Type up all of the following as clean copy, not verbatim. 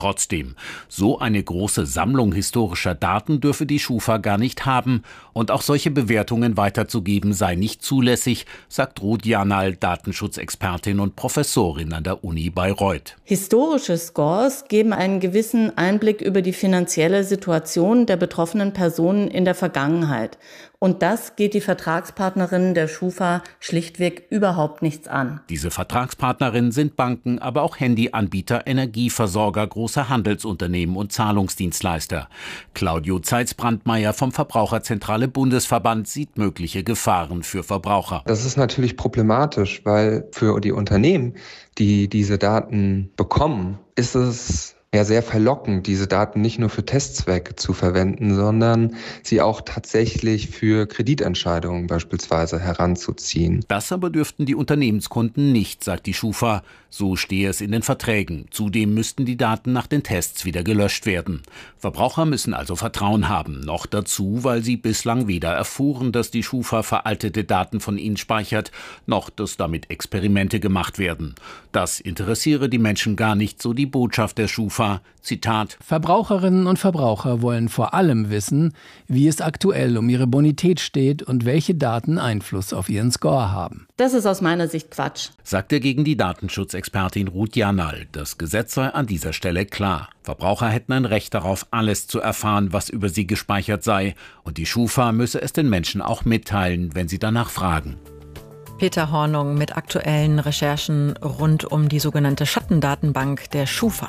Trotzdem, so eine große Sammlung historischer Daten dürfe die Schufa gar nicht haben und auch solche Bewertungen weiterzugeben sei nicht zulässig, sagt Ruth Janal, Datenschutzexpertin und Professorin an der Uni Bayreuth. Historische Scores geben einen gewissen Einblick über die finanzielle Situation der betroffenen Personen in der Vergangenheit. Und das geht die Vertragspartnerinnen der Schufa schlichtweg überhaupt nichts an. Diese Vertragspartnerinnen sind Banken, aber auch Handyanbieter, Energieversorger, große Handelsunternehmen und Zahlungsdienstleister. Claudio Zeitz-Brandmeier vom Verbraucherzentrale Bundesverband sieht mögliche Gefahren für Verbraucher. Das ist natürlich problematisch, weil für die Unternehmen, die diese Daten bekommen, ist es sehr verlockend, diese Daten nicht nur für Testzwecke zu verwenden, sondern sie auch tatsächlich für Kreditentscheidungen beispielsweise heranzuziehen. Das aber dürften die Unternehmenskunden nicht, sagt die Schufa. So stehe es in den Verträgen. Zudem müssten die Daten nach den Tests wieder gelöscht werden. Verbraucher müssen also Vertrauen haben. Noch dazu, weil sie bislang weder erfuhren, dass die Schufa veraltete Daten von ihnen speichert, noch dass damit Experimente gemacht werden. Das interessiere die Menschen gar nicht, so die Botschaft der Schufa. Zitat: Verbraucherinnen und Verbraucher wollen vor allem wissen, wie es aktuell um ihre Bonität steht und welche Daten Einfluss auf ihren Score haben. Das ist aus meiner Sicht Quatsch, sagt dagegen die Datenschutzexpertin Ruth Janal. Das Gesetz sei an dieser Stelle klar. Verbraucher hätten ein Recht darauf, alles zu erfahren, was über sie gespeichert sei. Und die Schufa müsse es den Menschen auch mitteilen, wenn sie danach fragen. Peter Hornung mit aktuellen Recherchen rund um die sogenannte Schattendatenbank der Schufa.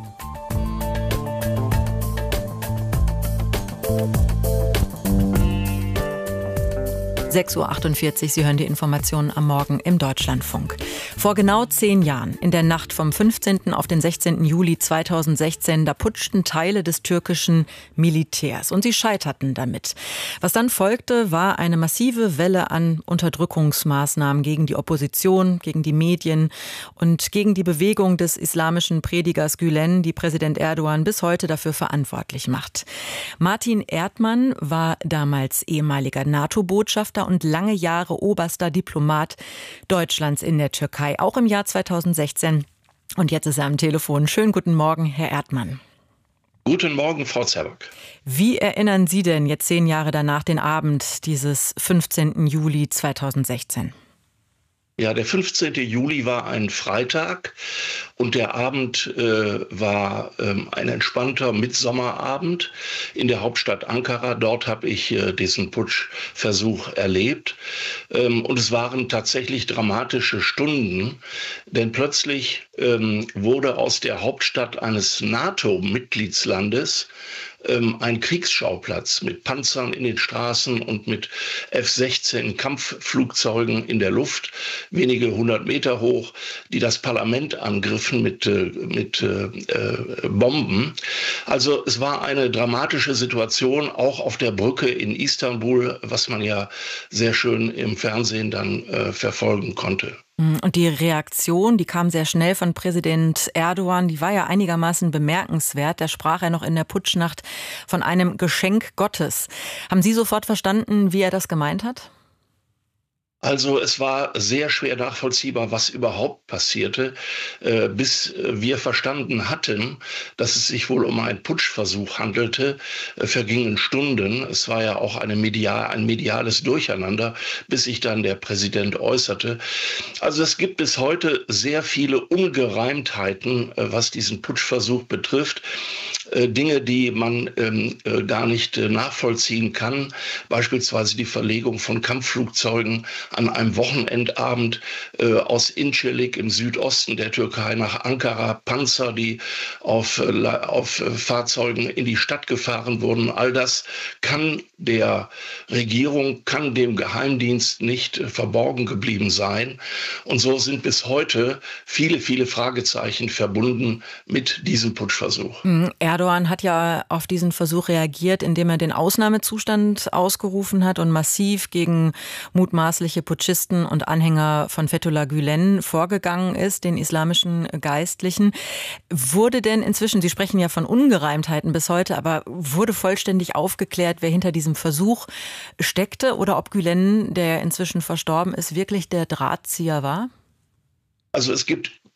6:48 Uhr, Sie hören die Informationen am Morgen im Deutschlandfunk. Vor genau 10 Jahren, in der Nacht vom 15. auf den 16. Juli 2016, da putschten Teile des türkischen Militärs und sie scheiterten damit. Was dann folgte, war eine massive Welle an Unterdrückungsmaßnahmen gegen die Opposition, gegen die Medien und gegen die Bewegung des islamischen Predigers Gülen, die Präsident Erdogan bis heute dafür verantwortlich macht. Martin Erdmann war damals ehemaliger NATO-Botschafter und lange Jahre oberster Diplomat Deutschlands in der Türkei, auch im Jahr 2016. Und jetzt ist er am Telefon. Schönen guten Morgen, Herr Erdmann. Guten Morgen, Frau Zerbock. Wie erinnern Sie denn jetzt 10 Jahre danach den Abend dieses 15. Juli 2016? Ja, der 15. Juli war ein Freitag und der Abend war ein entspannter Mitsommerabend in der Hauptstadt Ankara. Dort habe ich diesen Putschversuch erlebt. Und es waren tatsächlich dramatische Stunden, denn plötzlich wurde aus der Hauptstadt eines NATO-Mitgliedslandes ein Kriegsschauplatz mit Panzern in den Straßen und mit F-16 Kampfflugzeugen in der Luft, wenige 100 Meter hoch, die das Parlament angriffen mit Bomben. Also es war eine dramatische Situation, auch auf der Brücke in Istanbul, was man ja sehr schön im Fernsehen dann verfolgen konnte. Und die Reaktion, die kam sehr schnell von Präsident Erdogan, die war ja einigermaßen bemerkenswert. Da sprach er noch in der Putschnacht von einem Geschenk Gottes. Haben Sie sofort verstanden, wie er das gemeint hat? Also es war sehr schwer nachvollziehbar, was überhaupt passierte, bis wir verstanden hatten, dass es sich wohl um einen Putschversuch handelte, vergingen Stunden. Es war ja auch ein mediales Durcheinander, bis sich dann der Präsident äußerte. Also es gibt bis heute sehr viele Ungereimtheiten, was diesen Putschversuch betrifft. Dinge, die man gar nicht nachvollziehen kann, beispielsweise die Verlegung von Kampfflugzeugen an einem Wochenendabend aus Incirlik im Südosten der Türkei nach Ankara, Panzer, die auf Fahrzeugen in die Stadt gefahren wurden. All das kann der Regierung, kann dem Geheimdienst nicht verborgen geblieben sein. Und so sind bis heute viele, viele Fragezeichen verbunden mit diesem Putschversuch. Erdogan hat ja auf diesen Versuch reagiert, indem er den Ausnahmezustand ausgerufen hat und massiv gegen mutmaßliche Putschisten und Anhänger von Fethullah Gülen vorgegangen ist, den islamischen Geistlichen. Wurde denn inzwischen, Sie sprechen ja von Ungereimtheiten bis heute, aber wurde vollständig aufgeklärt, wer hinter diesem Versuch steckte oder ob Gülen, der inzwischen verstorben ist, wirklich der Drahtzieher war? Also es gibt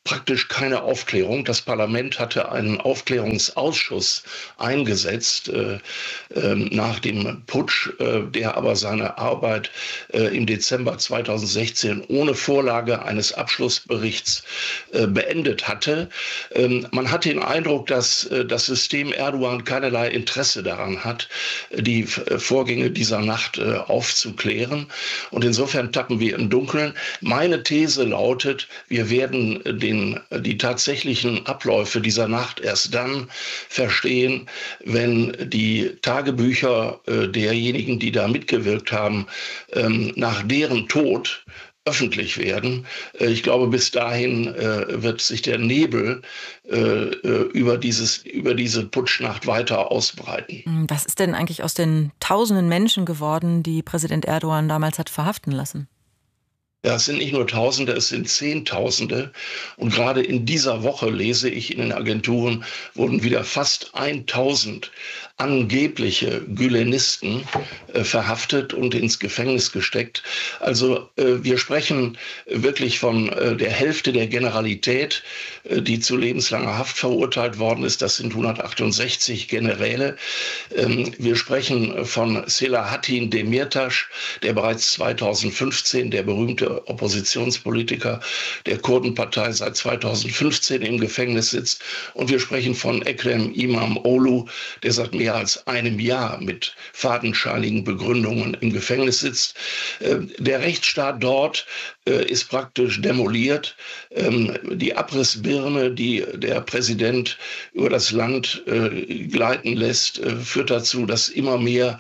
praktisch keine Aufklärung. Das Parlament hatte einen Aufklärungsausschuss eingesetzt nach dem Putsch, der aber seine Arbeit im Dezember 2016 ohne Vorlage eines Abschlussberichts beendet hatte. Man hat den Eindruck, dass das System Erdogan keinerlei Interesse daran hat, die Vorgänge dieser Nacht aufzuklären. Und insofern tappen wir im Dunkeln. Meine These lautet, wir werden die tatsächlichen Abläufe dieser Nacht erst dann verstehen, wenn die Tagebücher derjenigen, die da mitgewirkt haben, nach deren Tod öffentlich werden. Ich glaube, bis dahin wird sich der Nebel über diese Putschnacht weiter ausbreiten. Was ist denn eigentlich aus den tausenden Menschen geworden, die Präsident Erdogan damals hat verhaften lassen? Ja, es sind nicht nur Tausende, es sind Zehntausende. Und gerade in dieser Woche, lese ich in den Agenturen, wurden wieder fast 1000 angebliche Gülenisten verhaftet und ins Gefängnis gesteckt. Also wir sprechen wirklich von der Hälfte der Generalität, die zu lebenslanger Haft verurteilt worden ist. Das sind 168 Generäle. Wir sprechen von Selahattin Demirtas, der bereits 2015, der berühmte Oppositionspolitiker der Kurdenpartei, seit 2015 im Gefängnis sitzt. Und wir sprechen von Ekrem İmamoğlu, der seit mehr als einem Jahr mit fadenscheinigen Begründungen im Gefängnis sitzt. Der Rechtsstaat dort ist praktisch demoliert. Die Abrissbirne, die der Präsident über das Land gleiten lässt, führt dazu, dass immer mehr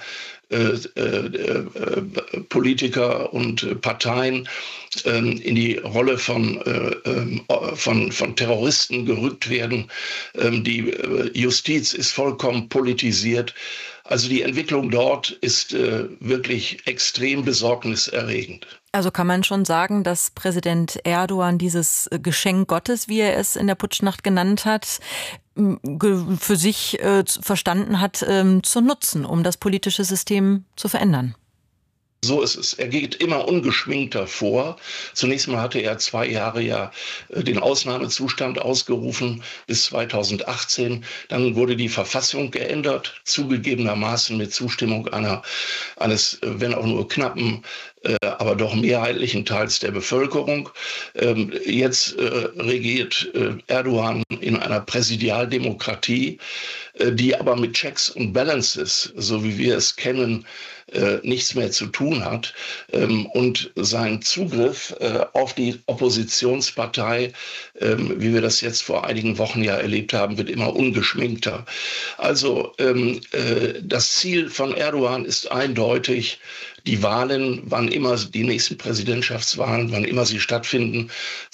Politiker und Parteien in die Rolle von Terroristen gerückt werden. Die Justiz ist vollkommen politisiert. Also die Entwicklung dort ist wirklich extrem besorgniserregend. Also kann man schon sagen, dass Präsident Erdogan dieses Geschenk Gottes, wie er es in der Putschnacht genannt hat, für sich verstanden hat, zu nutzen, um das politische System zu verändern. So ist es. Er geht immer ungeschminkter vor. Zunächst mal hatte er 2 Jahre ja den Ausnahmezustand ausgerufen bis 2018. Dann wurde die Verfassung geändert, zugegebenermaßen mit Zustimmung eines, wenn auch nur knappen, aber doch mehrheitlichen Teils der Bevölkerung. Jetzt regiert Erdogan in einer Präsidialdemokratie, die aber mit Checks und Balances, so wie wir es kennen, nichts mehr zu tun hat. Und sein Zugriff auf die Oppositionspartei, wie wir das jetzt vor einigen Wochen ja erlebt haben, wird immer ungeschminkter. Also das Ziel von Erdogan ist eindeutig, die Wahlen, wann immer die nächsten Präsidentschaftswahlen, wann immer sie stattfinden,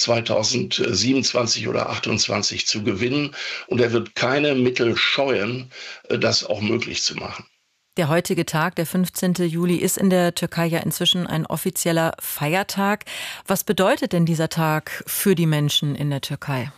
2027 oder 2028 zu gewinnen. Und er wird keine Mittel scheuen, das auch möglich zu machen. Der heutige Tag, der 15. Juli, ist in der Türkei ja inzwischen ein offizieller Feiertag. Was bedeutet denn dieser Tag für die Menschen in der Türkei?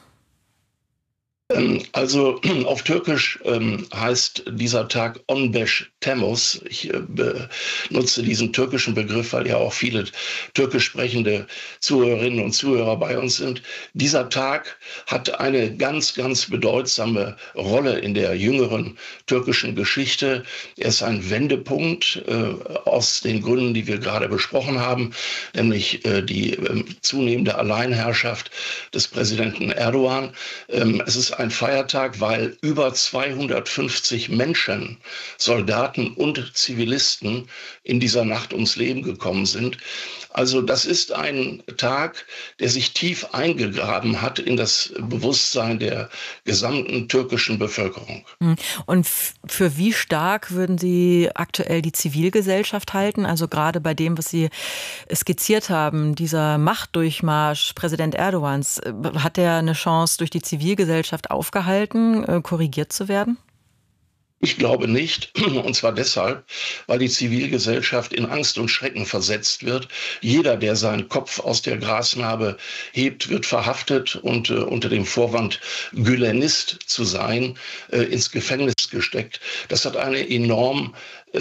Also auf Türkisch heißt dieser Tag 15 Temmuz. Ich benutze diesen türkischen Begriff, weil ja auch viele türkisch sprechende Zuhörerinnen und Zuhörer bei uns sind. Dieser Tag hat eine ganz, ganz bedeutsame Rolle in der jüngeren türkischen Geschichte. Er ist ein Wendepunkt aus den Gründen, die wir gerade besprochen haben, nämlich die zunehmende Alleinherrschaft des Präsidenten Erdogan. Es ist ein Feiertag, weil über 250 Menschen, Soldaten und Zivilisten in dieser Nacht ums Leben gekommen sind. Also das ist ein Tag, der sich tief eingegraben hat in das Bewusstsein der gesamten türkischen Bevölkerung. Und für wie stark würden Sie aktuell die Zivilgesellschaft halten? Also gerade bei dem, was Sie skizziert haben, dieser Machtdurchmarsch Präsident Erdogans, hat er eine Chance, durch die Zivilgesellschaft aufgehalten, korrigiert zu werden? Ich glaube nicht, und zwar deshalb, weil die Zivilgesellschaft in Angst und Schrecken versetzt wird. Jeder, der seinen Kopf aus der Grasnarbe hebt, wird verhaftet und unter dem Vorwand, Gülenist zu sein, ins Gefängnis gesteckt. Das hat eine enorm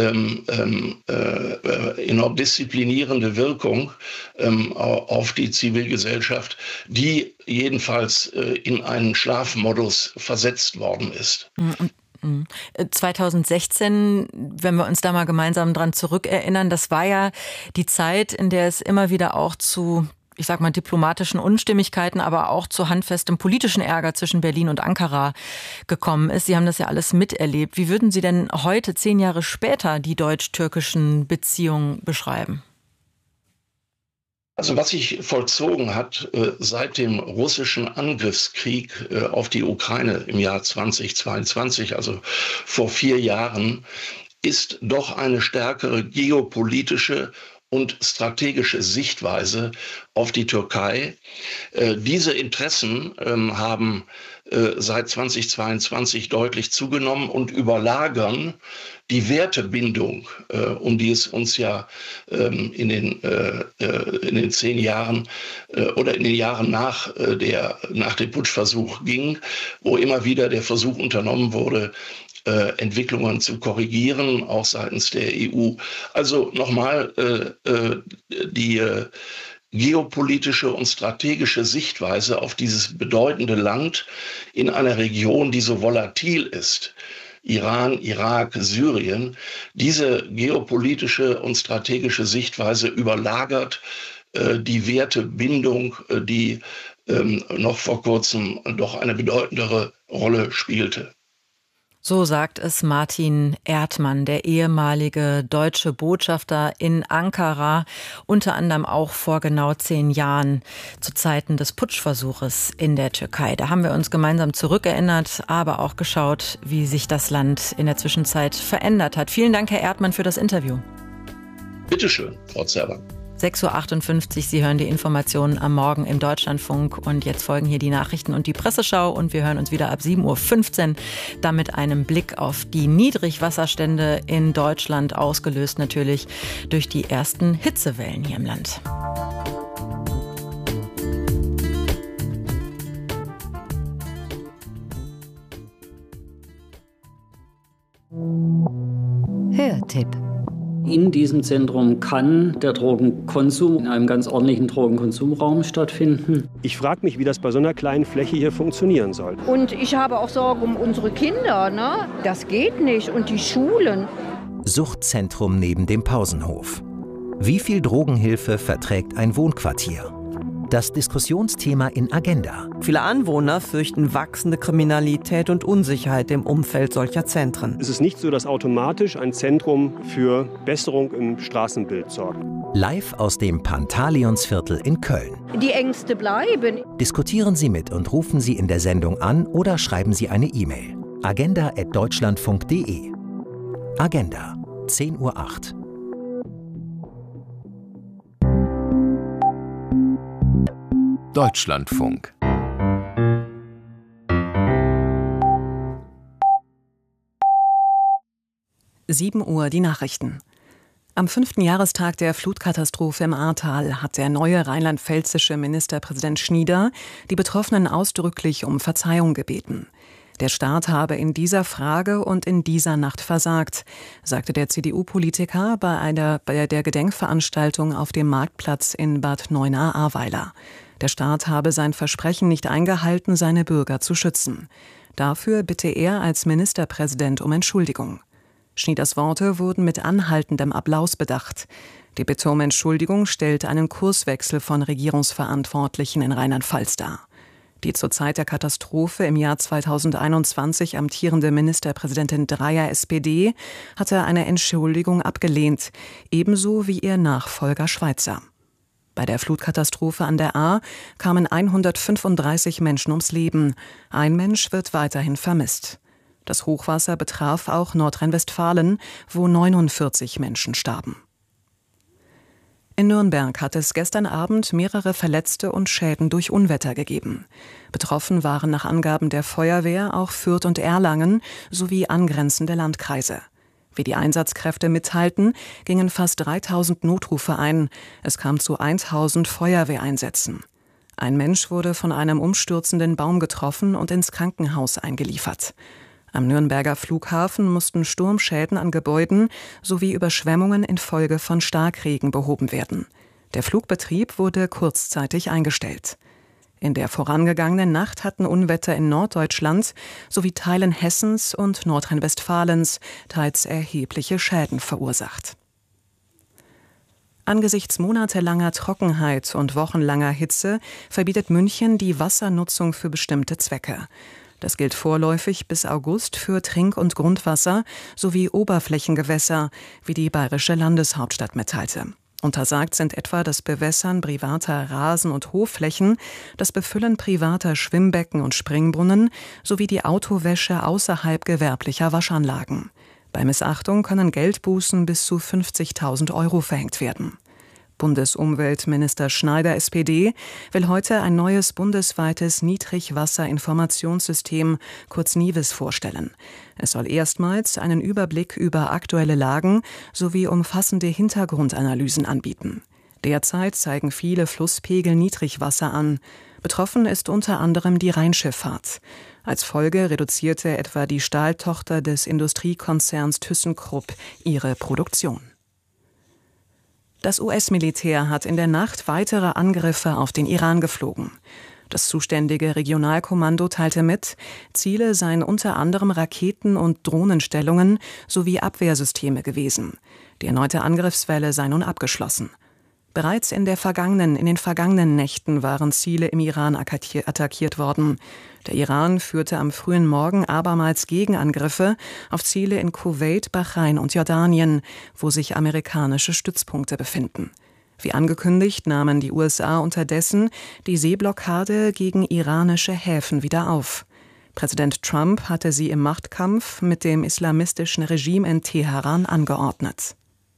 disziplinierende Wirkung auf die Zivilgesellschaft, die jedenfalls in einen Schlafmodus versetzt worden ist. 2016, wenn wir uns da mal gemeinsam dran zurückerinnern, das war ja die Zeit, in der es immer wieder auch zu, ich sag mal, diplomatischen Unstimmigkeiten, aber auch zu handfestem politischen Ärger zwischen Berlin und Ankara gekommen ist. Sie haben das ja alles miterlebt. Wie würden Sie denn heute, 10 Jahre später, die deutsch-türkischen Beziehungen beschreiben? Also was sich vollzogen hat seit dem russischen Angriffskrieg auf die Ukraine im Jahr 2022, also vor 4 Jahren, ist doch eine stärkere geopolitische und strategische Sichtweise auf die Türkei. Diese Interessen haben seit 2022 deutlich zugenommen und überlagern die Wertebindung, um die es uns ja in den 10 Jahren oder in den Jahren nach dem Putschversuch ging, wo immer wieder der Versuch unternommen wurde, Entwicklungen zu korrigieren, auch seitens der EU. Also nochmal die geopolitische und strategische Sichtweise auf dieses bedeutende Land in einer Region, die so volatil ist. Iran, Irak, Syrien. Diese geopolitische und strategische Sichtweise überlagert die Wertebindung, die noch vor kurzem doch eine bedeutendere Rolle spielte. So sagt es Martin Erdmann, der ehemalige deutsche Botschafter in Ankara, unter anderem auch vor genau 10 Jahren zu Zeiten des Putschversuches in der Türkei. Da haben wir uns gemeinsam zurückerinnert, aber auch geschaut, wie sich das Land in der Zwischenzeit verändert hat. Vielen Dank, Herr Erdmann, für das Interview. Bitte schön, Frau Zerban. 6.58 Uhr, Sie hören die Informationen am Morgen im Deutschlandfunk und jetzt folgen hier die Nachrichten und die Presseschau und wir hören uns wieder ab 7.15 Uhr, dann mit einem Blick auf die Niedrigwasserstände in Deutschland, ausgelöst natürlich durch die ersten Hitzewellen hier im Land. Hörtipp. In diesem Zentrum kann der Drogenkonsum in einem ganz ordentlichen Drogenkonsumraum stattfinden. Ich frage mich, wie das bei so einer kleinen Fläche hier funktionieren soll. Und ich habe auch Sorge um unsere Kinder, ne? Das geht nicht. Und die Schulen. Suchtzentrum neben dem Pausenhof. Wie viel Drogenhilfe verträgt ein Wohnquartier? Das Diskussionsthema in Agenda. Viele Anwohner fürchten wachsende Kriminalität und Unsicherheit im Umfeld solcher Zentren. Es ist nicht so, dass automatisch ein Zentrum für Besserung im Straßenbild sorgt. Live aus dem Pantaleonsviertel in Köln. Die Ängste bleiben. Diskutieren Sie mit und rufen Sie in der Sendung an oder schreiben Sie eine E-Mail. agenda@deutschlandfunk.de. Agenda, 10:08 Uhr. Deutschlandfunk. Sieben Uhr, die Nachrichten. Am 5. Jahrestag der Flutkatastrophe im Ahrtal hat der neue rheinland-pfälzische Ministerpräsident Schnieder die Betroffenen ausdrücklich um Verzeihung gebeten. Der Staat habe in dieser Frage und in dieser Nacht versagt, sagte der CDU-Politiker bei der Gedenkveranstaltung auf dem Marktplatz in Bad Neuenahr-Ahrweiler. Der Staat habe sein Versprechen nicht eingehalten, seine Bürger zu schützen. Dafür bitte er als Ministerpräsident um Entschuldigung. Schnieders Worte wurden mit anhaltendem Applaus bedacht. Die Bitte um Entschuldigung stellt einen Kurswechsel von Regierungsverantwortlichen in Rheinland-Pfalz dar. Die zur Zeit der Katastrophe im Jahr 2021 amtierende Ministerpräsidentin Dreyer SPD hatte eine Entschuldigung abgelehnt, ebenso wie ihr Nachfolger Schweizer. Bei der Flutkatastrophe an der Ahr kamen 135 Menschen ums Leben. Ein Mensch wird weiterhin vermisst. Das Hochwasser betraf auch Nordrhein-Westfalen, wo 49 Menschen starben. In Nürnberg hat es gestern Abend mehrere Verletzte und Schäden durch Unwetter gegeben. Betroffen waren nach Angaben der Feuerwehr auch Fürth und Erlangen sowie angrenzende Landkreise. Wie die Einsatzkräfte mitteilten, gingen fast 3000 Notrufe ein. Es kam zu 1000 Feuerwehreinsätzen. Ein Mensch wurde von einem umstürzenden Baum getroffen und ins Krankenhaus eingeliefert. Am Nürnberger Flughafen mussten Sturmschäden an Gebäuden sowie Überschwemmungen infolge von Starkregen behoben werden. Der Flugbetrieb wurde kurzzeitig eingestellt. In der vorangegangenen Nacht hatten Unwetter in Norddeutschland sowie Teilen Hessens und Nordrhein-Westfalens teils erhebliche Schäden verursacht. Angesichts monatelanger Trockenheit und wochenlanger Hitze verbietet München die Wassernutzung für bestimmte Zwecke. Das gilt vorläufig bis August für Trink- und Grundwasser sowie Oberflächengewässer, wie die bayerische Landeshauptstadt mitteilte. Untersagt sind etwa das Bewässern privater Rasen- und Hofflächen, das Befüllen privater Schwimmbecken und Springbrunnen sowie die Autowäsche außerhalb gewerblicher Waschanlagen. Bei Missachtung können Geldbußen bis zu 50.000 € verhängt werden. Bundesumweltminister Schneider, SPD, will heute ein neues bundesweites Niedrigwasserinformationssystem, kurz NIWIS, vorstellen. Es soll erstmals einen Überblick über aktuelle Lagen sowie umfassende Hintergrundanalysen anbieten. Derzeit zeigen viele Flusspegel Niedrigwasser an. Betroffen ist unter anderem die Rheinschifffahrt. Als Folge reduzierte etwa die Stahltochter des Industriekonzerns ThyssenKrupp ihre Produktion. Das US-Militär hat in der Nacht weitere Angriffe auf den Iran geflogen. Das zuständige Regionalkommando teilte mit, Ziele seien unter anderem Raketen- und Drohnenstellungen sowie Abwehrsysteme gewesen. Die erneute Angriffswelle sei nun abgeschlossen. Bereits in den vergangenen Nächten waren Ziele im Iran attackiert worden. Der Iran führte am frühen Morgen abermals Gegenangriffe auf Ziele in Kuwait, Bahrain und Jordanien, wo sich amerikanische Stützpunkte befinden. Wie angekündigt, nahmen die USA unterdessen die Seeblockade gegen iranische Häfen wieder auf. Präsident Trump hatte sie im Machtkampf mit dem islamistischen Regime in Teheran angeordnet.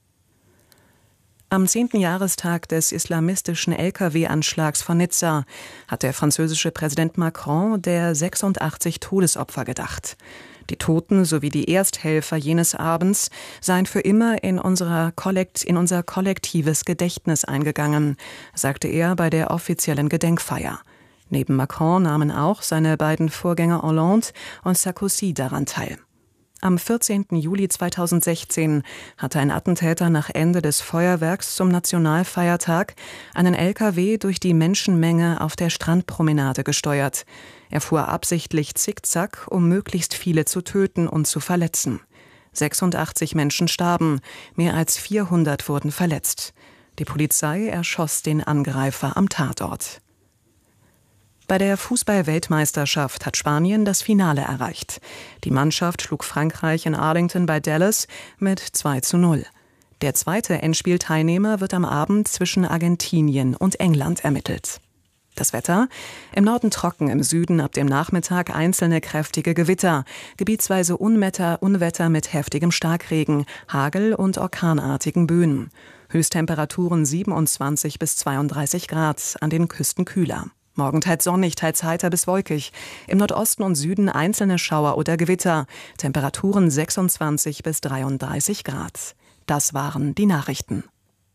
Am 10. Jahrestag des islamistischen Lkw-Anschlags von Nizza hat der französische Präsident Macron der 86 Todesopfer gedacht. Die Toten sowie die Ersthelfer jenes Abends seien für immer in unser kollektives Gedächtnis eingegangen, sagte er bei der offiziellen Gedenkfeier. Neben Macron nahmen auch seine beiden Vorgänger Hollande und Sarkozy daran teil. Am 14. Juli 2016 hatte ein Attentäter nach Ende des Feuerwerks zum Nationalfeiertag einen LKW durch die Menschenmenge auf der Strandpromenade gesteuert. Er fuhr absichtlich zickzack, um möglichst viele zu töten und zu verletzen. 86 Menschen starben, mehr als 400 wurden verletzt. Die Polizei erschoss den Angreifer am Tatort. Bei der Fußball-Weltmeisterschaft hat Spanien das Finale erreicht. Die Mannschaft schlug Frankreich in Arlington bei Dallas mit 2:0. Der zweite Endspielteilnehmer wird am Abend zwischen Argentinien und England ermittelt. Das Wetter: im Norden trocken, im Süden ab dem Nachmittag einzelne kräftige Gewitter, gebietsweise Unwetter mit heftigem Starkregen, Hagel und orkanartigen Böen. Höchsttemperaturen 27 bis 32 Grad, an den Küsten kühler. Morgen teils sonnig, teils heiter bis wolkig. Im Nordosten und Süden einzelne Schauer oder Gewitter. Temperaturen 26 bis 33 Grad. Das waren die Nachrichten.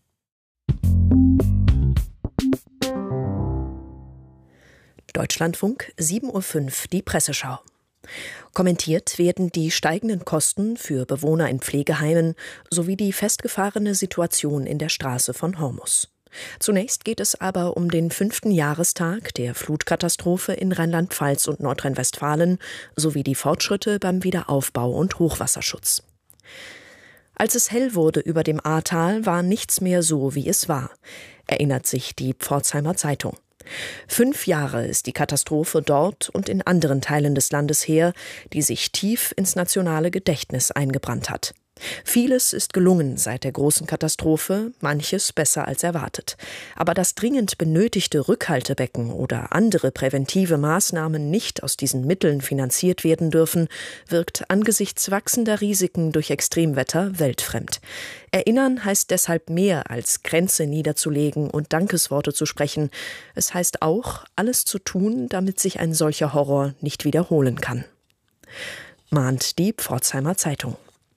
Deutschlandfunk, 7:05 Uhr, die Presseschau. Kommentiert werden die steigenden Kosten für Bewohner in Pflegeheimen sowie die festgefahrene Situation in der Straße von Hormus. Zunächst geht es aber um den 5. Jahrestag der Flutkatastrophe in Rheinland-Pfalz und Nordrhein-Westfalen sowie die Fortschritte beim Wiederaufbau und Hochwasserschutz. Als es hell wurde über dem Ahrtal, war nichts mehr so, wie es war, erinnert sich die Pforzheimer Zeitung. 5 Jahre ist die Katastrophe dort und in anderen Teilen des Landes her, die sich tief ins nationale Gedächtnis eingebrannt hat. Vieles ist gelungen seit der großen Katastrophe, manches besser als erwartet. Aber dass dringend benötigte Rückhaltebecken oder andere präventive Maßnahmen nicht aus diesen Mitteln finanziert werden dürfen, wirkt angesichts wachsender Risiken durch Extremwetter weltfremd. Erinnern heißt deshalb mehr als Grenze niederzulegen und Dankesworte zu sprechen. Es heißt auch, alles zu tun, damit sich ein solcher Horror nicht wiederholen kann. Mahnt die Pforzheimer Zeitung.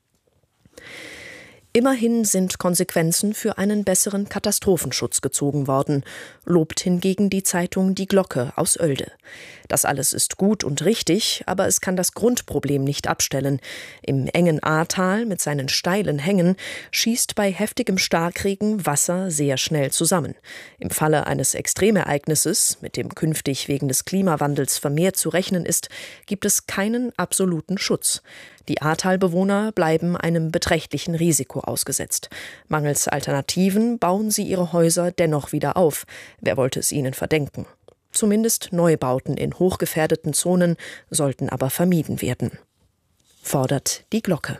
Immerhin sind Konsequenzen für einen besseren Katastrophenschutz gezogen worden, lobt hingegen die Zeitung Die Glocke aus Oelde. Das alles ist gut und richtig, aber es kann das Grundproblem nicht abstellen. Im engen Ahrtal mit seinen steilen Hängen schießt bei heftigem Starkregen Wasser sehr schnell zusammen. Im Falle eines Extremereignisses, mit dem künftig wegen des Klimawandels vermehrt zu rechnen ist, gibt es keinen absoluten Schutz. Die Ahrtalbewohner bleiben einem beträchtlichen Risiko ausgesetzt. Mangels Alternativen bauen sie ihre Häuser dennoch wieder auf. Wer wollte es ihnen verdenken? Zumindest Neubauten in hochgefährdeten Zonen sollten aber vermieden werden. Fordert die Glocke.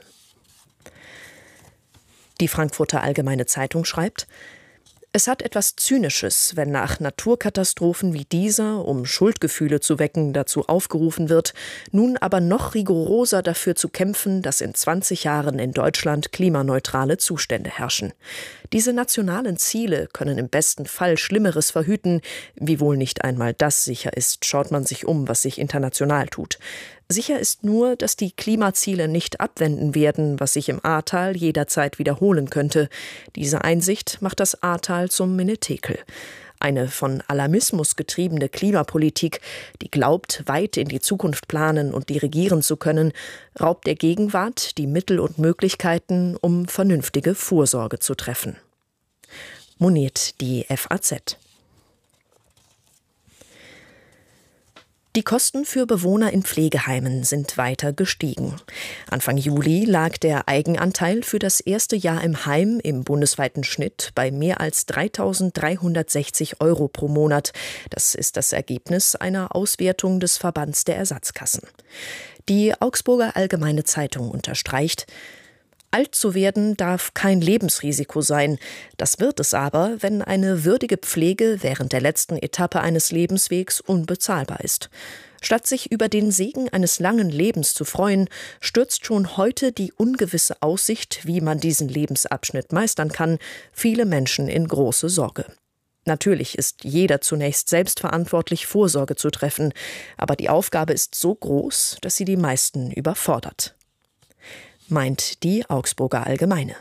Die Frankfurter Allgemeine Zeitung schreibt: Es hat etwas Zynisches, wenn nach Naturkatastrophen wie dieser, um Schuldgefühle zu wecken, dazu aufgerufen wird, nun aber noch rigoroser dafür zu kämpfen, dass in 20 Jahren in Deutschland klimaneutrale Zustände herrschen. Diese nationalen Ziele können im besten Fall Schlimmeres verhüten, wiewohl nicht einmal das sicher ist, schaut man sich um, was sich international tut. Sicher ist nur, dass die Klimaziele nicht abwenden werden, was sich im Ahrtal jederzeit wiederholen könnte. Diese Einsicht macht das Ahrtal zum Menetekel. Eine von Alarmismus getriebene Klimapolitik, die glaubt, weit in die Zukunft planen und dirigieren zu können, raubt der Gegenwart die Mittel und Möglichkeiten, um vernünftige Vorsorge zu treffen. Moniert die FAZ. Die Kosten für Bewohner in Pflegeheimen sind weiter gestiegen. Anfang Juli lag der Eigenanteil für das erste Jahr im Heim im bundesweiten Schnitt bei mehr als 3.360 € pro Monat. Das ist das Ergebnis einer Auswertung des Verbands der Ersatzkassen. Die Augsburger Allgemeine Zeitung unterstreicht: Alt zu werden darf kein Lebensrisiko sein. Das wird es aber, wenn eine würdige Pflege während der letzten Etappe eines Lebenswegs unbezahlbar ist. Statt sich über den Segen eines langen Lebens zu freuen, stürzt schon heute die ungewisse Aussicht, wie man diesen Lebensabschnitt meistern kann, viele Menschen in große Sorge. Natürlich ist jeder zunächst selbstverantwortlich, Vorsorge zu treffen, aber die Aufgabe ist so groß, dass sie die meisten überfordert. Meint die Augsburger Allgemeine.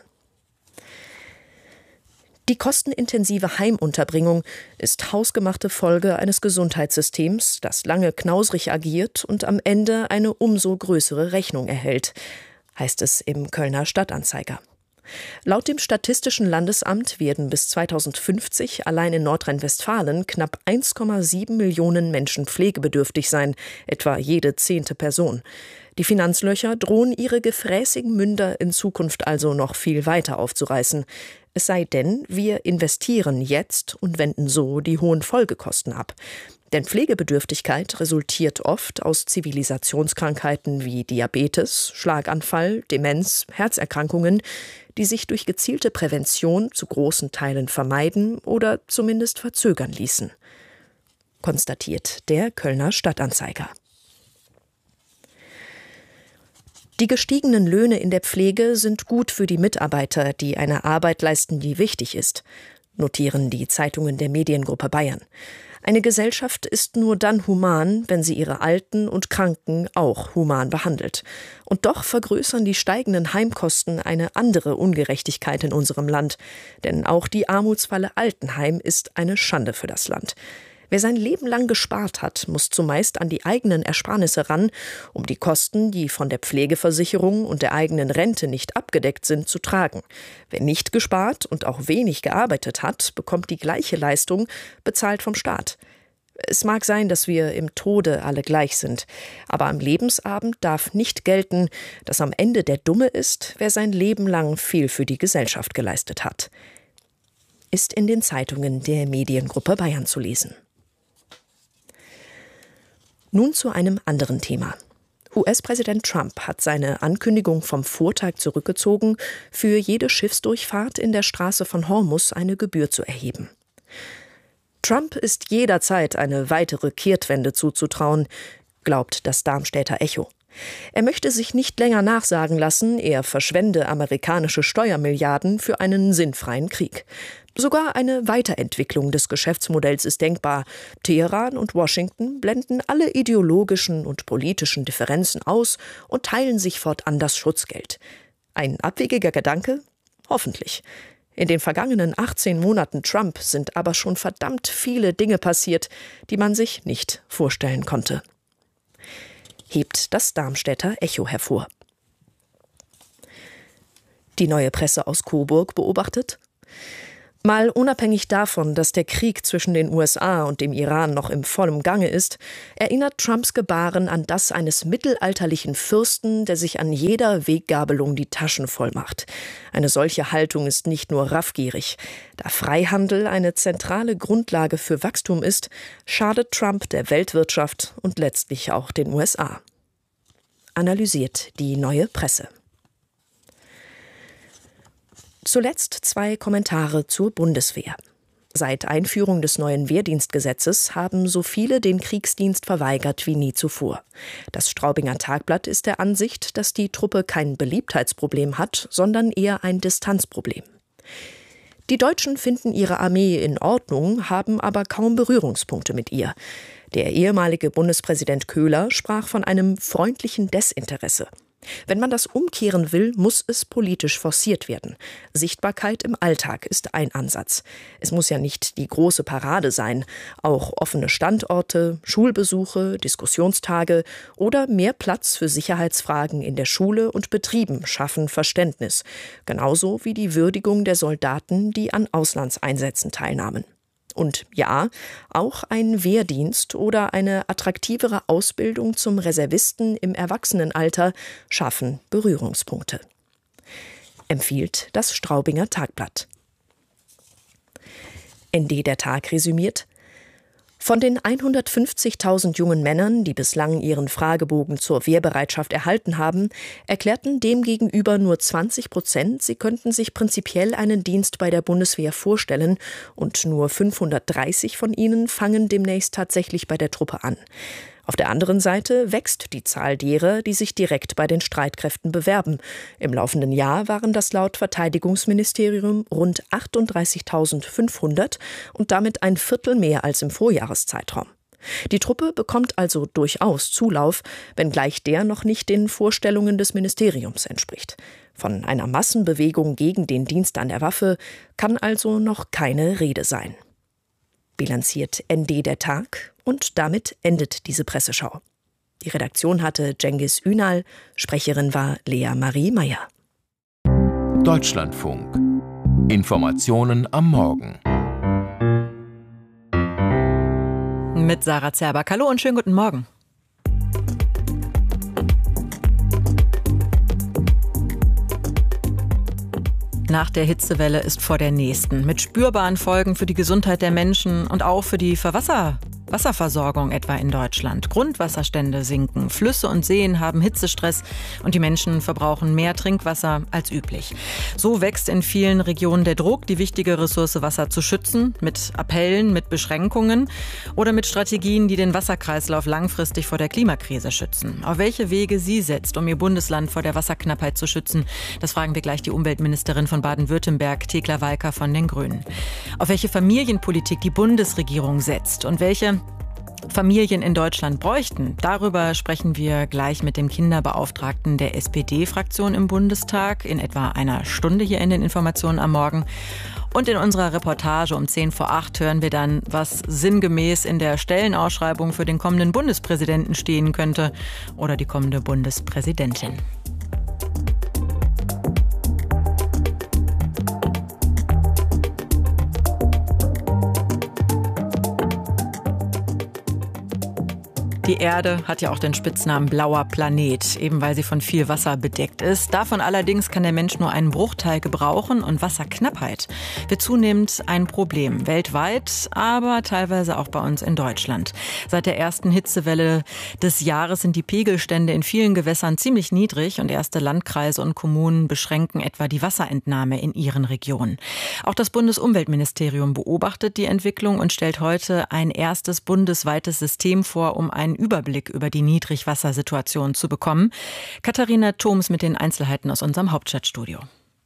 Die kostenintensive Heimunterbringung ist hausgemachte Folge eines Gesundheitssystems, das lange knausrig agiert und am Ende eine umso größere Rechnung erhält, heißt es im Kölner Stadtanzeiger. Laut dem Statistischen Landesamt werden bis 2050 allein in Nordrhein-Westfalen knapp 1,7 Millionen Menschen pflegebedürftig sein, etwa jede 10. Person. Die Finanzlöcher drohen ihre gefräßigen Münder in Zukunft also noch viel weiter aufzureißen. Es sei denn, wir investieren jetzt und wenden so die hohen Folgekosten ab. Denn Pflegebedürftigkeit resultiert oft aus Zivilisationskrankheiten wie Diabetes, Schlaganfall, Demenz, Herzerkrankungen, die sich durch gezielte Prävention zu großen Teilen vermeiden oder zumindest verzögern ließen. Konstatiert der Kölner Stadtanzeiger. Die gestiegenen Löhne in der Pflege sind gut für die Mitarbeiter, die eine Arbeit leisten, die wichtig ist, notieren die Zeitungen der Mediengruppe Bayern. Eine Gesellschaft ist nur dann human, wenn sie ihre Alten und Kranken auch human behandelt. Und doch vergrößern die steigenden Heimkosten eine andere Ungerechtigkeit in unserem Land. Denn auch die Armutsfalle Altenheim ist eine Schande für das Land. Wer sein Leben lang gespart hat, muss zumeist an die eigenen Ersparnisse ran, um die Kosten, die von der Pflegeversicherung und der eigenen Rente nicht abgedeckt sind, zu tragen. Wer nicht gespart und auch wenig gearbeitet hat, bekommt die gleiche Leistung, bezahlt vom Staat. Es mag sein, dass wir im Tode alle gleich sind, aber am Lebensabend darf nicht gelten, dass am Ende der Dumme ist, wer sein Leben lang viel für die Gesellschaft geleistet hat. Ist in den Zeitungen der Mediengruppe Bayern zu lesen. Nun zu einem anderen Thema. US-Präsident Trump hat seine Ankündigung vom Vortag zurückgezogen, für jede Schiffsdurchfahrt in der Straße von Hormuz eine Gebühr zu erheben. Trump ist jederzeit eine weitere Kehrtwende zuzutrauen, glaubt das Darmstädter Echo. Er möchte sich nicht länger nachsagen lassen, er verschwende amerikanische Steuermilliarden für einen sinnfreien Krieg. Sogar eine Weiterentwicklung des Geschäftsmodells ist denkbar. Teheran und Washington blenden alle ideologischen und politischen Differenzen aus und teilen sich fortan das Schutzgeld. Ein abwegiger Gedanke? Hoffentlich. In den vergangenen 18 Monaten Trump sind aber schon verdammt viele Dinge passiert, die man sich nicht vorstellen konnte. Hebt das Darmstädter Echo hervor. Die Neue Presse aus Coburg beobachtet: Mal unabhängig davon, dass der Krieg zwischen den USA und dem Iran noch im vollen Gange ist, erinnert Trumps Gebaren an das eines mittelalterlichen Fürsten, der sich an jeder Weggabelung die Taschen voll macht. Eine solche Haltung ist nicht nur raffgierig. Da Freihandel eine zentrale Grundlage für Wachstum ist, schadet Trump der Weltwirtschaft und letztlich auch den USA. Analysiert die Neue Presse. Zuletzt 2 Kommentare zur Bundeswehr. Seit Einführung des neuen Wehrdienstgesetzes haben so viele den Kriegsdienst verweigert wie nie zuvor. Das Straubinger Tagblatt ist der Ansicht, dass die Truppe kein Beliebtheitsproblem hat, sondern eher ein Distanzproblem. Die Deutschen finden ihre Armee in Ordnung, haben aber kaum Berührungspunkte mit ihr. Der ehemalige Bundespräsident Köhler sprach von einem freundlichen Desinteresse. Wenn man das umkehren will, muss es politisch forciert werden. Sichtbarkeit im Alltag ist ein Ansatz. Es muss ja nicht die große Parade sein. Auch offene Standorte, Schulbesuche, Diskussionstage oder mehr Platz für Sicherheitsfragen in der Schule und Betrieben schaffen Verständnis. Genauso wie die Würdigung der Soldaten, die an Auslandseinsätzen teilnahmen. Und ja, auch ein Wehrdienst oder eine attraktivere Ausbildung zum Reservisten im Erwachsenenalter schaffen Berührungspunkte. Empfiehlt das Straubinger Tagblatt. ND der Tag resümiert: Von den 150.000 jungen Männern, die bislang ihren Fragebogen zur Wehrbereitschaft erhalten haben, erklärten demgegenüber nur 20%, sie könnten sich prinzipiell einen Dienst bei der Bundeswehr vorstellen, und nur 530 von ihnen fangen demnächst tatsächlich bei der Truppe an. Auf der anderen Seite wächst die Zahl derer, die sich direkt bei den Streitkräften bewerben. Im laufenden Jahr waren das laut Verteidigungsministerium rund 38.500 und damit ein Viertel mehr als im Vorjahreszeitraum. Die Truppe bekommt also durchaus Zulauf, wenngleich der noch nicht den Vorstellungen des Ministeriums entspricht. Von einer Massenbewegung gegen den Dienst an der Waffe kann also noch keine Rede sein. Bilanziert ND der Tag, und damit endet diese Presseschau. Die Redaktion hatte Cengiz Ünal, Sprecherin war Lea Marie Meyer. Deutschlandfunk. Informationen am Morgen. Mit Sarah Zerback. Hallo und schönen guten Morgen. Nach der Hitzewelle ist vor der nächsten, mit spürbaren Folgen für die Gesundheit der Menschen und auch für die Wasserversorgung etwa in Deutschland. Grundwasserstände sinken, Flüsse und Seen haben Hitzestress und die Menschen verbrauchen mehr Trinkwasser als üblich. So wächst in vielen Regionen der Druck, die wichtige Ressource Wasser zu schützen, mit Appellen, mit Beschränkungen oder mit Strategien, die den Wasserkreislauf langfristig vor der Klimakrise schützen. Auf welche Wege sie setzt, um ihr Bundesland vor der Wasserknappheit zu schützen, das fragen wir gleich die Umweltministerin von Baden-Württemberg, Thekla Walker von den Grünen. Auf welche Familienpolitik die Bundesregierung setzt und welche Familien in Deutschland bräuchten. Darüber sprechen wir gleich mit dem Kinderbeauftragten der SPD-Fraktion im Bundestag in etwa einer Stunde hier in den Informationen am Morgen. Und in unserer Reportage um 7:10 hören wir dann, was sinngemäß in der Stellenausschreibung für den kommenden Bundespräsidenten stehen könnte oder die kommende Bundespräsidentin. Die Erde hat ja auch den Spitznamen blauer Planet, eben weil sie von viel Wasser bedeckt ist. Davon allerdings kann der Mensch nur einen Bruchteil gebrauchen und Wasserknappheit wird zunehmend ein Problem. Weltweit, aber teilweise auch bei uns in Deutschland. Seit der ersten Hitzewelle des Jahres sind die Pegelstände in vielen Gewässern ziemlich niedrig und erste Landkreise und Kommunen beschränken etwa die Wasserentnahme in ihren Regionen. Auch das Bundesumweltministerium beobachtet die Entwicklung und stellt heute ein erstes bundesweites System vor, um einen Überblick über die Niedrigwassersituation zu bekommen. Katharina Thoms mit den Einzelheiten aus unserem Hauptstadtstudio.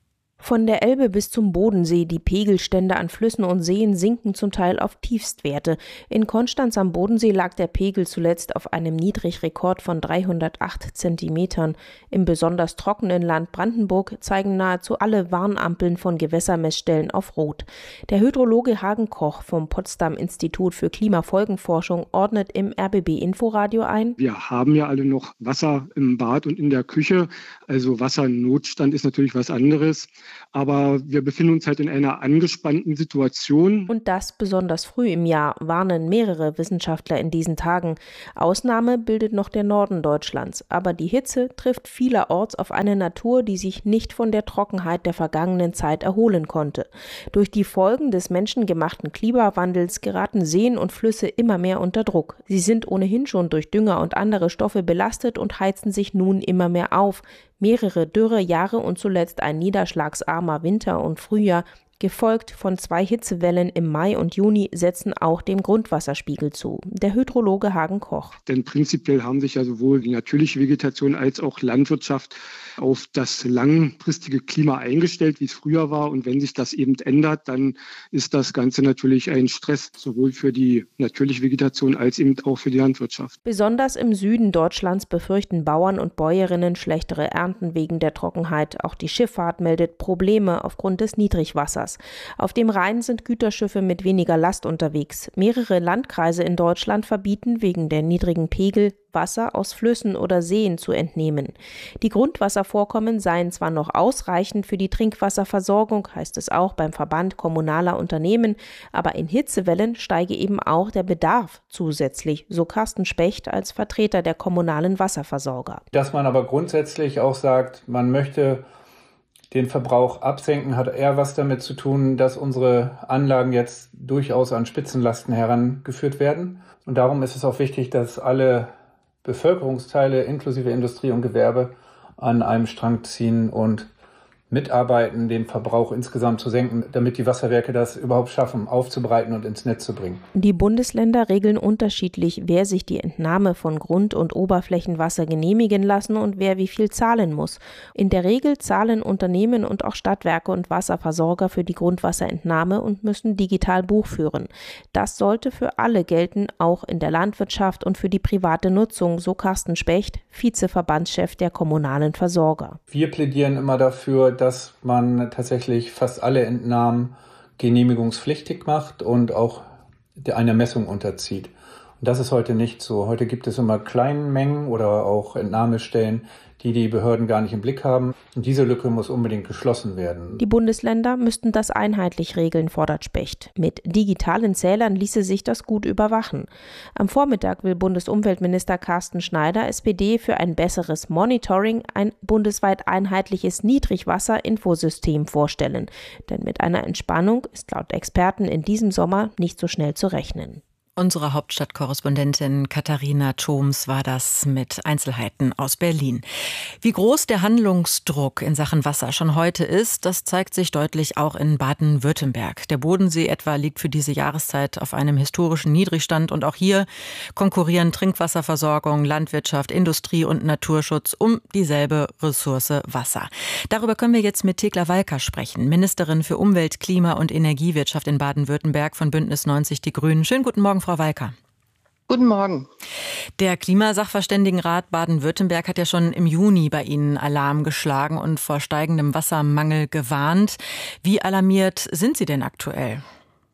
Von der Elbe bis zum Bodensee, die Pegelstände an Flüssen und Seen sinken zum Teil auf Tiefstwerte. In Konstanz am Bodensee lag der Pegel zuletzt auf einem Niedrigrekord von 308 Zentimetern. Im besonders trockenen Land Brandenburg zeigen nahezu alle Warnampeln von Gewässermessstellen auf Rot. Der Hydrologe Hagen Koch vom Potsdam-Institut für Klimafolgenforschung ordnet im RBB-Inforadio ein: Wir haben ja alle noch Wasser im Bad und in der Küche. Also Wassernotstand ist natürlich was anderes. Aber wir befinden uns halt in einer angespannten Situation. Und das besonders früh im Jahr, warnen mehrere Wissenschaftler in diesen Tagen. Ausnahme bildet noch der Norden Deutschlands. Aber die Hitze trifft vielerorts auf eine Natur, die sich nicht von der Trockenheit der vergangenen Zeit erholen konnte. Durch die Folgen des menschengemachten Klimawandels geraten Seen und Flüsse immer mehr unter Druck. Sie sind ohnehin schon durch Dünger und andere Stoffe belastet und heizen sich nun immer mehr auf. Mehrere Dürrejahre und zuletzt ein niederschlagsarmer Winter und Frühjahr, gefolgt von 2 Hitzewellen im Mai und Juni, setzen auch dem Grundwasserspiegel zu. Der Hydrologe Hagen Koch. Denn prinzipiell haben sich ja sowohl die natürliche Vegetation als auch Landwirtschaft auf das langfristige Klima eingestellt, wie es früher war. Und wenn sich das eben ändert, dann ist das Ganze natürlich ein Stress, sowohl für die natürliche Vegetation als eben auch für die Landwirtschaft. Besonders im Süden Deutschlands befürchten Bauern und Bäuerinnen schlechtere Ernten wegen der Trockenheit. Auch die Schifffahrt meldet Probleme aufgrund des Niedrigwassers. Auf dem Rhein sind Güterschiffe mit weniger Last unterwegs. Mehrere Landkreise in Deutschland verbieten wegen der niedrigen Pegel, Wasser aus Flüssen oder Seen zu entnehmen. Die Grundwasservorkommen seien zwar noch ausreichend für die Trinkwasserversorgung, heißt es auch beim Verband kommunaler Unternehmen, aber in Hitzewellen steige eben auch der Bedarf zusätzlich, so Carsten Specht als Vertreter der kommunalen Wasserversorger. Dass man aber grundsätzlich auch sagt, man möchte den Verbrauch absenken, hat eher was damit zu tun, dass unsere Anlagen jetzt durchaus an Spitzenlasten herangeführt werden. Und darum ist es auch wichtig, dass alle Bevölkerungsteile inklusive Industrie und Gewerbe an einem Strang ziehen und mitarbeiten, den Verbrauch insgesamt zu senken, damit die Wasserwerke das überhaupt schaffen, aufzubereiten und ins Netz zu bringen. Die Bundesländer regeln unterschiedlich, wer sich die Entnahme von Grund- und Oberflächenwasser genehmigen lassen und wer wie viel zahlen muss. In der Regel zahlen Unternehmen und auch Stadtwerke und Wasserversorger für die Grundwasserentnahme und müssen digital Buch führen. Das sollte für alle gelten, auch in der Landwirtschaft und für die private Nutzung, so Carsten Specht, Vizeverbandschef der kommunalen Versorger. Wir plädieren immer dafür, dass man tatsächlich fast alle Entnahmen genehmigungspflichtig macht und auch einer Messung unterzieht. Und das ist heute nicht so. Heute gibt es immer kleine Mengen oder auch Entnahmestellen, die Behörden gar nicht im Blick haben. Und diese Lücke muss unbedingt geschlossen werden. Die Bundesländer müssten das einheitlich regeln, fordert Specht. Mit digitalen Zählern ließe sich das gut überwachen. Am Vormittag will Bundesumweltminister Carsten Schneider, SPD, für ein besseres Monitoring ein bundesweit einheitliches Niedrigwasser-Infosystem vorstellen. Denn mit einer Entspannung ist laut Experten in diesem Sommer nicht so schnell zu rechnen. Unsere Hauptstadtkorrespondentin Katharina Thoms war das mit Einzelheiten aus Berlin. Wie groß der Handlungsdruck in Sachen Wasser schon heute ist, das zeigt sich deutlich auch in Baden-Württemberg. Der Bodensee etwa liegt für diese Jahreszeit auf einem historischen Niedrigstand und auch hier konkurrieren Trinkwasserversorgung, Landwirtschaft, Industrie und Naturschutz um dieselbe Ressource Wasser. Darüber können wir jetzt mit Thekla Walker sprechen, Ministerin für Umwelt, Klima und Energiewirtschaft in Baden-Württemberg von Bündnis 90 Die Grünen. Schönen guten Morgen, Frau Walker. Guten Morgen. Der Klimasachverständigenrat Baden-Württemberg hat ja schon im Juni bei Ihnen Alarm geschlagen und vor steigendem Wassermangel gewarnt. Wie alarmiert sind Sie denn aktuell?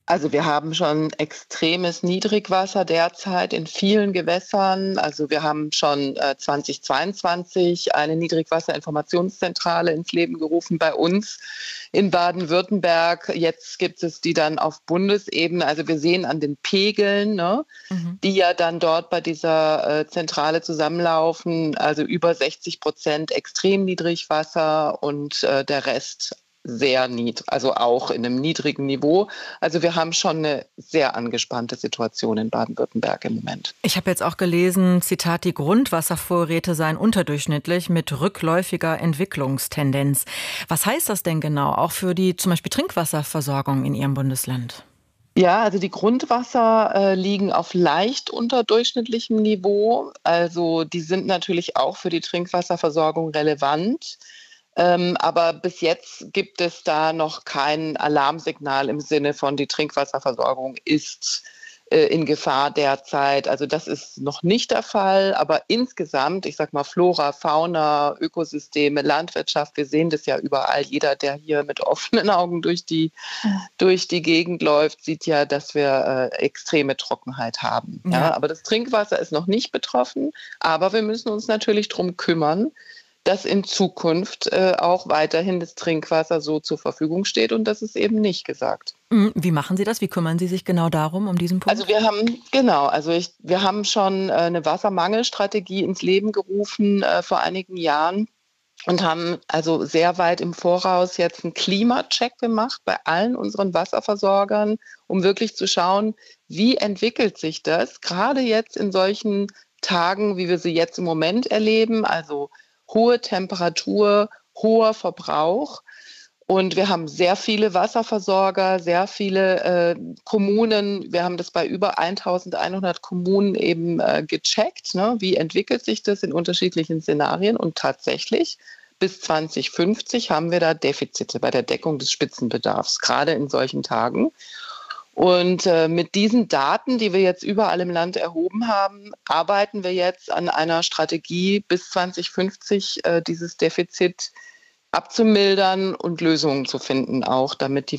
Also wir haben schon extremes Niedrigwasser derzeit in vielen Gewässern. Also wir haben schon 2022 eine Niedrigwasserinformationszentrale ins Leben gerufen bei uns in Baden-Württemberg. Jetzt gibt es die dann auf Bundesebene. Also wir sehen an den Pegeln, ne, die ja dann dort bei dieser Zentrale zusammenlaufen, also über 60% Extremniedrigwasser und der Rest sehr niedrig, also auch in einem niedrigen Niveau. Also wir haben schon eine sehr angespannte Situation in Baden-Württemberg im Moment. Ich habe jetzt auch gelesen, Zitat, die Grundwasservorräte seien unterdurchschnittlich mit rückläufiger Entwicklungstendenz. Was heißt das denn genau, auch für die zum Beispiel Trinkwasserversorgung in Ihrem Bundesland? Ja, also die Grundwasser liegen auf leicht unterdurchschnittlichem Niveau. Also die sind natürlich auch für die Trinkwasserversorgung relevant. Aber bis jetzt gibt es da noch kein Alarmsignal im Sinne von, die Trinkwasserversorgung ist in Gefahr derzeit. Also das ist noch nicht der Fall. Aber insgesamt, ich sag mal Flora, Fauna, Ökosysteme, Landwirtschaft, wir sehen das ja überall. Jeder, der hier mit offenen Augen durch die Gegend läuft, sieht ja, dass wir extreme Trockenheit haben. Ja, aber das Trinkwasser ist noch nicht betroffen. Aber wir müssen uns natürlich darum kümmern, dass in Zukunft auch weiterhin das Trinkwasser so zur Verfügung steht, und das ist eben nicht gesagt. Wie machen Sie das? Wie kümmern Sie sich genau darum, um diesen Punkt? Also wir haben schon eine Wassermangelstrategie ins Leben gerufen vor einigen Jahren und haben also sehr weit im Voraus jetzt einen Klimacheck gemacht bei allen unseren Wasserversorgern, um wirklich zu schauen, wie entwickelt sich das, gerade jetzt in solchen Tagen, wie wir sie jetzt im Moment erleben, also hohe Temperatur, hoher Verbrauch. Und wir haben sehr viele Wasserversorger, sehr viele Kommunen. Wir haben das bei über 1100 Kommunen eben gecheckt. Ne? Wie entwickelt sich das in unterschiedlichen Szenarien? Und tatsächlich, bis 2050 haben wir da Defizite bei der Deckung des Spitzenbedarfs, gerade in solchen Tagen. Und mit diesen Daten, die wir jetzt überall im Land erhoben haben, arbeiten wir jetzt an einer Strategie, bis 2050 dieses Defizit abzumildern und Lösungen zu finden, auch damit die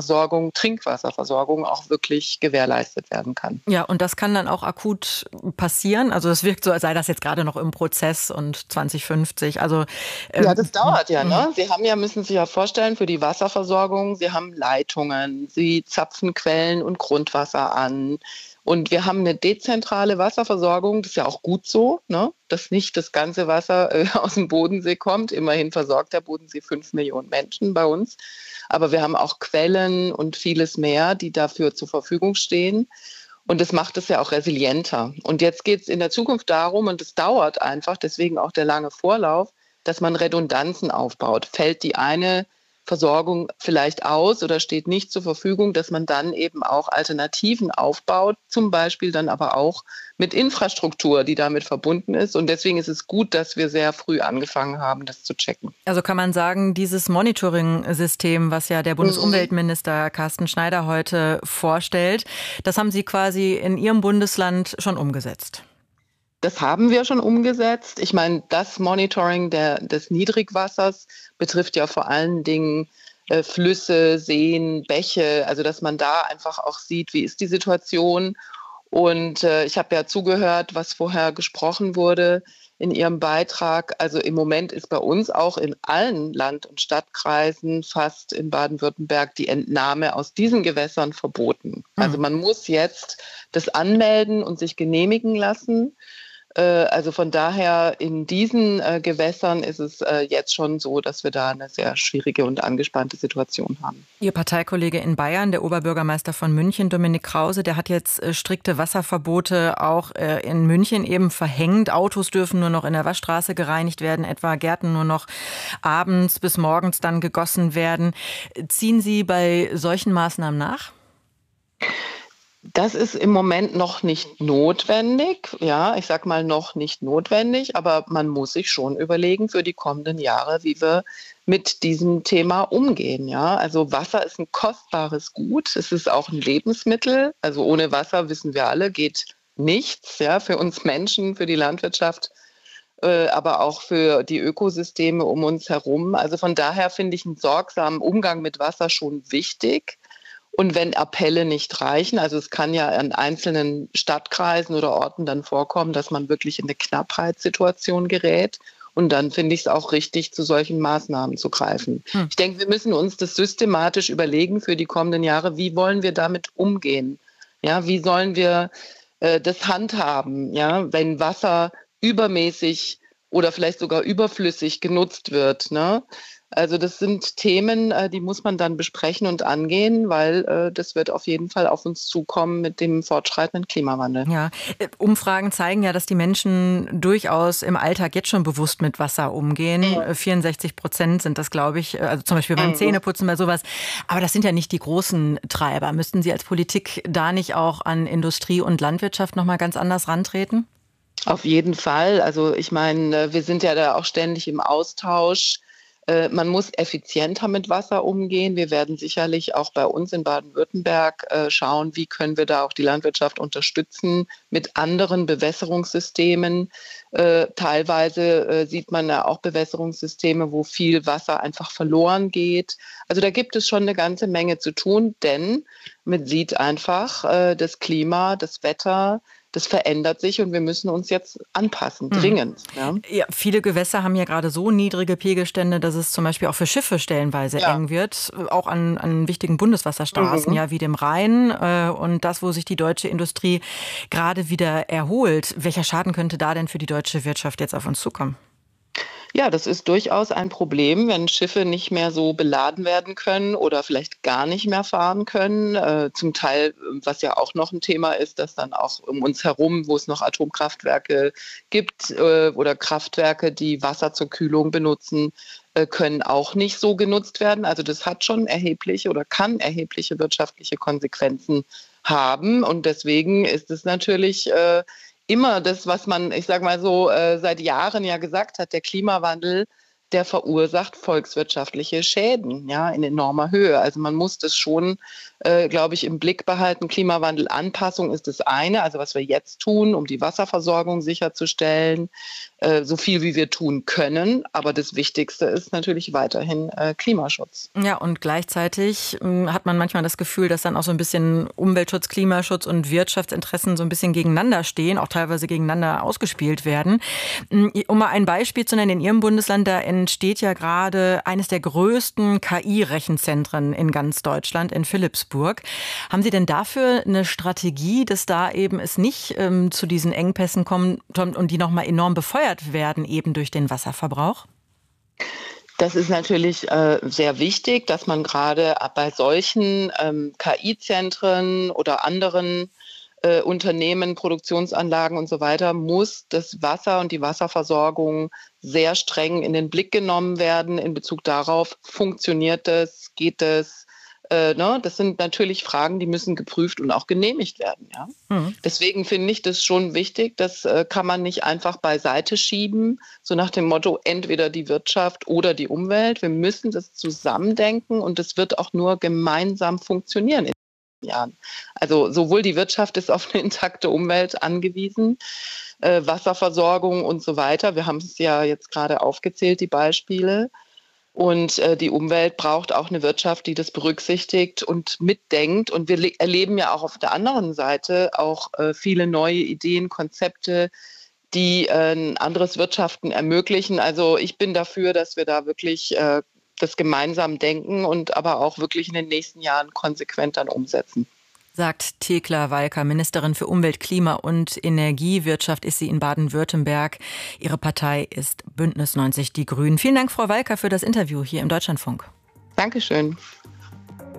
Trinkwasserversorgung auch wirklich gewährleistet werden kann. Ja, und das kann dann auch akut passieren. Also es wirkt so, als sei das jetzt gerade noch im Prozess und 2050. Also ja, das dauert ja. Ne? Müssen sich ja vorstellen, für die Wasserversorgung, Sie haben Leitungen, Sie zapfen Quellen und Grundwasser an. Und wir haben eine dezentrale Wasserversorgung, das ist ja auch gut so, ne? Dass nicht das ganze Wasser aus dem Bodensee kommt. Immerhin versorgt der Bodensee 5 Millionen Menschen bei uns. Aber wir haben auch Quellen und vieles mehr, die dafür zur Verfügung stehen. Und das macht es ja auch resilienter. Und jetzt geht es in der Zukunft darum, und es dauert einfach, deswegen auch der lange Vorlauf, dass man Redundanzen aufbaut. Fällt die eine Versorgung vielleicht aus oder steht nicht zur Verfügung, dass man dann eben auch Alternativen aufbaut, zum Beispiel dann aber auch mit Infrastruktur, die damit verbunden ist. Und deswegen ist es gut, dass wir sehr früh angefangen haben, das zu checken. Also kann man sagen, dieses Monitoring-System, was ja der Bundesumweltminister Carsten Schneider heute vorstellt, das haben Sie quasi in Ihrem Bundesland schon umgesetzt. Das haben wir schon umgesetzt. Ich meine, das Monitoring des Niedrigwassers betrifft ja vor allen Dingen Flüsse, Seen, Bäche, also dass man da einfach auch sieht, wie ist die Situation. Und ich habe ja zugehört, was vorher gesprochen wurde in Ihrem Beitrag. Also im Moment ist bei uns auch in allen Land- und Stadtkreisen, fast in Baden-Württemberg, die Entnahme aus diesen Gewässern verboten. Also man muss jetzt das anmelden und sich genehmigen lassen. Also von daher in diesen Gewässern ist es jetzt schon so, dass wir da eine sehr schwierige und angespannte Situation haben. Ihr Parteikollege in Bayern, der Oberbürgermeister von München, Dominik Krause, der hat jetzt strikte Wasserverbote auch in München eben verhängt. Autos dürfen nur noch in der Waschstraße gereinigt werden, etwa Gärten nur noch abends bis morgens dann gegossen werden. Ziehen Sie bei solchen Maßnahmen nach? Das ist im Moment noch nicht notwendig. Ja, ich sag mal noch nicht notwendig, aber man muss sich schon überlegen für die kommenden Jahre, wie wir mit diesem Thema umgehen. Ja, also Wasser ist ein kostbares Gut. Es ist auch ein Lebensmittel. Also ohne Wasser, wissen wir alle, geht nichts. Ja, für uns Menschen, für die Landwirtschaft, aber auch für die Ökosysteme um uns herum. Also von daher finde ich einen sorgsamen Umgang mit Wasser schon wichtig. Und wenn Appelle nicht reichen, also es kann ja an einzelnen Stadtkreisen oder Orten dann vorkommen, dass man wirklich in eine Knappheitssituation gerät. Und dann finde ich es auch richtig, zu solchen Maßnahmen zu greifen. Ich denke, wir müssen uns das systematisch überlegen für die kommenden Jahre. Wie wollen wir damit umgehen? Ja, wie sollen wir das handhaben, ja, wenn Wasser übermäßig oder vielleicht sogar überflüssig genutzt wird, ne? Also das sind Themen, die muss man dann besprechen und angehen, weil das wird auf jeden Fall auf uns zukommen mit dem fortschreitenden Klimawandel. Ja, Umfragen zeigen ja, dass die Menschen durchaus im Alltag jetzt schon bewusst mit Wasser umgehen. 64% sind das, glaube ich, also zum Beispiel beim Zähneputzen, bei sowas. Aber das sind ja nicht die großen Treiber. Müssten Sie als Politik da nicht auch an Industrie und Landwirtschaft noch mal ganz anders rantreten? Auf jeden Fall. Also ich meine, wir sind ja da auch ständig im Austausch. Man muss effizienter mit Wasser umgehen. Wir werden sicherlich auch bei uns in Baden-Württemberg schauen, wie können wir da auch die Landwirtschaft unterstützen mit anderen Bewässerungssystemen. Teilweise sieht man ja auch Bewässerungssysteme, wo viel Wasser einfach verloren geht. Also da gibt es schon eine ganze Menge zu tun, denn man sieht einfach, das Klima, das Wetter, das verändert sich und wir müssen uns jetzt anpassen, dringend. Ja. Ja, viele Gewässer haben ja gerade so niedrige Pegelstände, dass es zum Beispiel auch für Schiffe stellenweise eng wird, auch an wichtigen Bundeswasserstraßen, ja, wie dem Rhein. Und das, wo sich die deutsche Industrie gerade wieder erholt. Welcher Schaden könnte da denn für die deutsche Wirtschaft jetzt auf uns zukommen? Ja, das ist durchaus ein Problem, wenn Schiffe nicht mehr so beladen werden können oder vielleicht gar nicht mehr fahren können. Zum Teil, was ja auch noch ein Thema ist, dass dann auch um uns herum, wo es noch Atomkraftwerke gibt oder Kraftwerke, die Wasser zur Kühlung benutzen, können auch nicht so genutzt werden. Also das hat schon erhebliche oder kann erhebliche wirtschaftliche Konsequenzen haben. Und deswegen ist es natürlich immer das, was man, ich sage mal so, seit Jahren ja gesagt hat, der Klimawandel, der verursacht volkswirtschaftliche Schäden, ja, in enormer Höhe. Also man muss das schon, glaube ich, im Blick behalten. Klimawandelanpassung ist das eine, also was wir jetzt tun, um die Wasserversorgung sicherzustellen, so viel wie wir tun können. Aber das Wichtigste ist natürlich weiterhin Klimaschutz. Ja, und gleichzeitig hat man manchmal das Gefühl, dass dann auch so ein bisschen Umweltschutz, Klimaschutz und Wirtschaftsinteressen so ein bisschen gegeneinander stehen, auch teilweise gegeneinander ausgespielt werden. Um mal ein Beispiel zu nennen, in Ihrem Bundesland, da entsteht ja gerade eines der größten KI-Rechenzentren in ganz Deutschland, in Philippsburg. Haben Sie denn dafür eine Strategie, dass da eben es nicht zu diesen Engpässen kommt und die nochmal enorm befeuert werden, eben durch den Wasserverbrauch? Das ist natürlich sehr wichtig, dass man gerade bei solchen KI-Zentren oder anderen Unternehmen, Produktionsanlagen und so weiter, muss das Wasser und die Wasserversorgung sehr streng in den Blick genommen werden in Bezug darauf, funktioniert das, geht das? Das sind natürlich Fragen, die müssen geprüft und auch genehmigt werden. Ja? Deswegen finde ich das schon wichtig. Das kann man nicht einfach beiseite schieben, so nach dem Motto, entweder die Wirtschaft oder die Umwelt. Wir müssen das zusammendenken und es wird auch nur gemeinsam funktionieren. Jahren. Also sowohl die Wirtschaft ist auf eine intakte Umwelt angewiesen, Wasserversorgung und so weiter. Wir haben es ja jetzt gerade aufgezählt, die Beispiele. Und die Umwelt braucht auch eine Wirtschaft, die das berücksichtigt und mitdenkt. Und wir erleben ja auch auf der anderen Seite auch viele neue Ideen, Konzepte, die ein anderes Wirtschaften ermöglichen. Also ich bin dafür, dass wir da wirklich das gemeinsam denken und aber auch wirklich in den nächsten Jahren konsequent dann umsetzen. Sagt Thekla Walker, Ministerin für Umwelt, Klima und Energiewirtschaft ist sie in Baden-Württemberg. Ihre Partei ist Bündnis 90 Die Grünen. Vielen Dank, Frau Walker, für das Interview hier im Deutschlandfunk. Dankeschön.